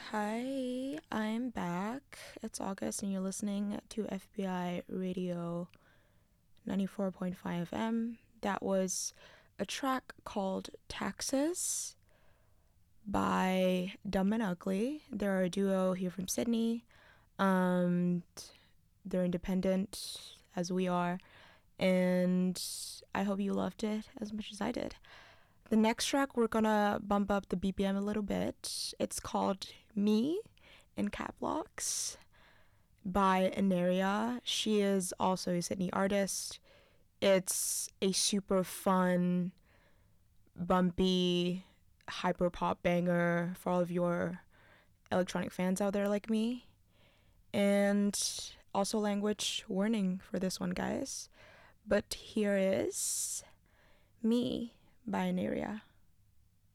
Hi, I'm back. It's August, and you're listening to FBI Radio 94.5 FM. That was a track called Taxes by Dumb and Ugly. They're a duo here from Sydney. They're independent, as we are, and I hope you loved it as much as I did. The next track, we're gonna bump up the BPM a little bit. It's called Me in Cap Locks by Aneria. She is also a Sydney artist. It's a super fun, bumpy, hyper pop banger for all of your electronic fans out there like me. And also language warning for this one, guys. But here is Me by Aneria.